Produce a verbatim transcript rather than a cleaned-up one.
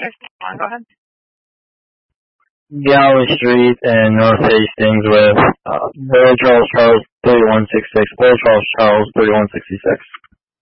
Go ahead. Gallery Street and North Hastings with uh, Billy Charles Charles thirty-one sixty-six, Billy Charles Charles thirty-one sixty-six.